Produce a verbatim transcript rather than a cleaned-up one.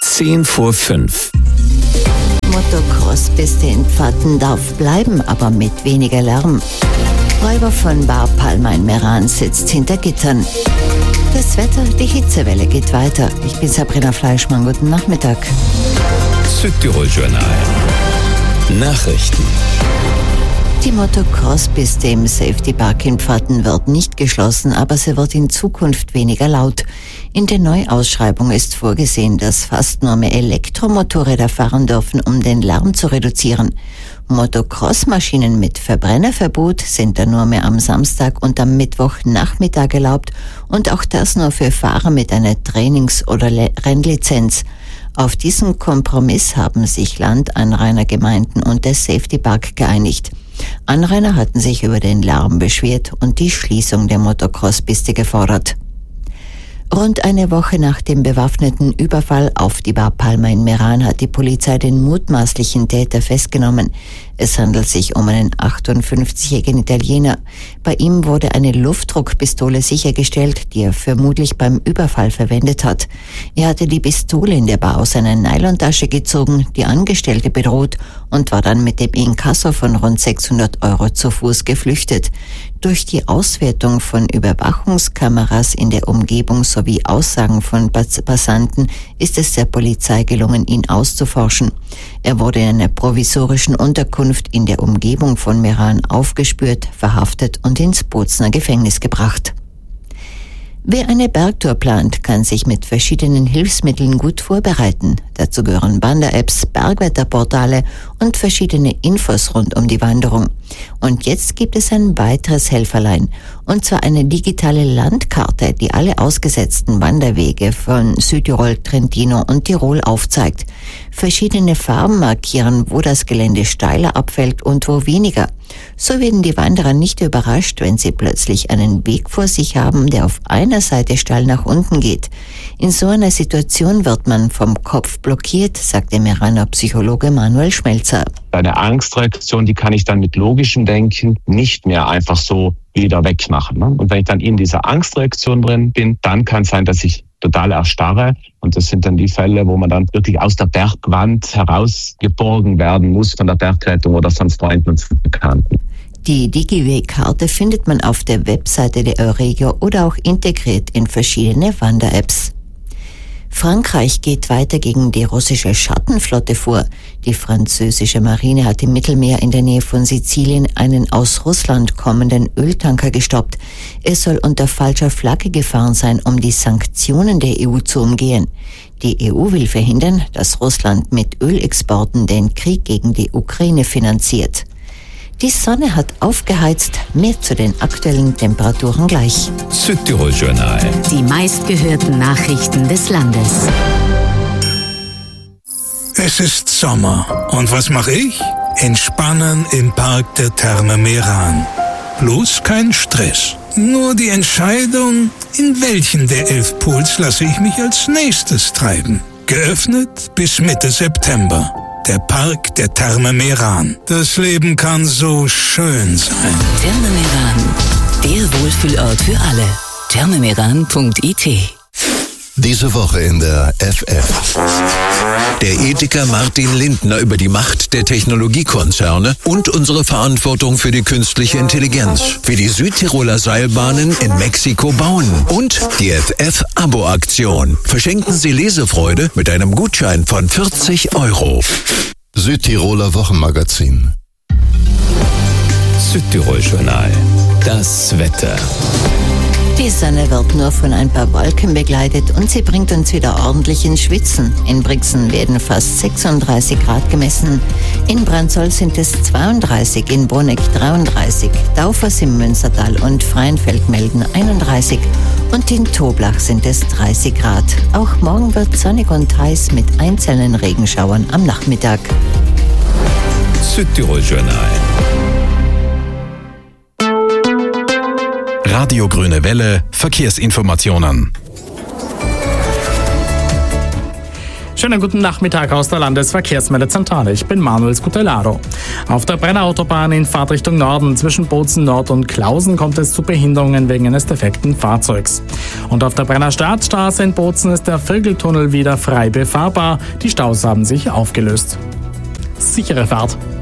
Zehn vor fünf. Motocross-Piste in Pfatten darf bleiben, aber mit weniger Lärm. Räuber von Bar Palma in Meran sitzt hinter Gittern. Das Wetter, die Hitzewelle geht weiter. Ich bin Sabrina Fleischmann, guten Nachmittag. Südtirol-Journal. Nachrichten. Die Motocross-Piste im Safety Park in Pfatten wird nicht geschlossen, aber sie wird in Zukunft weniger laut. In der Neuausschreibung ist vorgesehen, dass fast nur mehr Elektromotorräder fahren dürfen, um den Lärm zu reduzieren. Motocross-Maschinen mit Verbrennerverbot sind dann nur mehr am Samstag und am Mittwochnachmittag erlaubt und auch das nur für Fahrer mit einer Trainings- oder Le- Rennlizenz. Auf diesen Kompromiss haben sich Landanrainer, Gemeinden und der Safety Park geeinigt. Anrainer hatten sich über den Lärm beschwert und die Schließung der Motocross-Piste gefordert. Rund eine Woche nach dem bewaffneten Überfall auf die Bar Palma in Meran hat die Polizei den mutmaßlichen Täter festgenommen. Es handelt sich um einen achtundfünfzigjährigen Italiener. Bei ihm wurde eine Luftdruckpistole sichergestellt, die er vermutlich beim Überfall verwendet hat. Er hatte die Pistole in der Bar aus einer Nylontasche gezogen, die Angestellte bedroht und war dann mit dem Inkasso von rund sechshundert Euro zu Fuß geflüchtet. Durch die Auswertung von Überwachungskameras in der Umgebung sowie Aussagen von Passanten ist es der Polizei gelungen, ihn auszuforschen. Er wurde in einer provisorischen Unterkunft in der Umgebung von Meran aufgespürt, verhaftet und ins Bozner Gefängnis gebracht. Wer eine Bergtour plant, kann sich mit verschiedenen Hilfsmitteln gut vorbereiten. Dazu gehören Wander-Apps, Bergwetterportale und verschiedene Infos rund um die Wanderung. Und jetzt gibt es ein weiteres Helferlein, und zwar eine digitale Landkarte, die alle ausgesetzten Wanderwege von Südtirol, Trentino und Tirol aufzeigt. Verschiedene Farben markieren, wo das Gelände steiler abfällt und wo weniger. So werden die Wanderer nicht überrascht, wenn sie plötzlich einen Weg vor sich haben, der auf einer Seite steil nach unten geht. In so einer Situation wird man vom Kopf blockiert, sagt der Meraner Psychologe Manuel Schmelzer. Eine Angstreaktion, die kann ich dann mit logischem Denken nicht mehr einfach so wieder wegmachen. Und wenn ich dann in dieser Angstreaktion drin bin, dann kann es sein, dass ich total erstarre. Und das sind dann die Fälle, wo man dann wirklich aus der Bergwand herausgeborgen werden muss von der Bergrettung oder sonst Freunden und Bekannten. Die DigiWeg-Karte findet man auf der Webseite der Euregio oder auch integriert in verschiedene Wander-Apps. Frankreich geht weiter gegen die russische Schattenflotte vor. Die französische Marine hat im Mittelmeer in der Nähe von Sizilien einen aus Russland kommenden Öltanker gestoppt. Es soll unter falscher Flagge gefahren sein, um die Sanktionen der E U zu umgehen. Die E U will verhindern, dass Russland mit Ölexporten den Krieg gegen die Ukraine finanziert. Die Sonne hat aufgeheizt, mehr zu den aktuellen Temperaturen gleich. Südtirol-Journal. Die meistgehörten Nachrichten des Landes. Es ist Sommer. Und was mache ich? Entspannen im Park der Therme Meran. Bloß kein Stress. Nur die Entscheidung, in welchen der elf Pools lasse ich mich als nächstes treiben. Geöffnet bis Mitte September. Der Park der Therme Meran. Das Leben kann so schön sein. Therme Meran, der Wohlfühlort für alle. therme meran punkt I T. Diese Woche in der F F. Der Ethiker Martin Lindner über die Macht der Technologiekonzerne und unsere Verantwortung für die künstliche Intelligenz, wie die Südtiroler Seilbahnen in Mexiko bauen und die F F-Abo-Aktion. Verschenken Sie Lesefreude mit einem Gutschein von vierzig Euro. Südtiroler Wochenmagazin. Südtirol-Journal. Das Wetter. Die Sonne wird nur von ein paar Wolken begleitet und sie bringt uns wieder ordentlich ins Schwitzen. In Brixen werden fast sechsunddreißig Grad gemessen. In Brandsol sind es zweiunddreißig, in Bonegg dreiunddreißig, Daufers im Münstertal und Freienfeld melden einunddreißig und in Toblach sind es dreißig Grad. Auch morgen wird sonnig und heiß mit einzelnen Regenschauern am Nachmittag. Südtirol-Journal. Radio Grüne Welle, Verkehrsinformationen. Schönen guten Nachmittag aus der Landesverkehrsmeldezentrale. Ich bin Manuel Scutellaro. Auf der Brenner-Autobahn in Fahrtrichtung Norden zwischen Bozen Nord und Klausen kommt es zu Behinderungen wegen eines defekten Fahrzeugs. Und auf der Brenner Startstraße in Bozen ist der Vögeltunnel wieder frei befahrbar. Die Staus haben sich aufgelöst. Sichere Fahrt!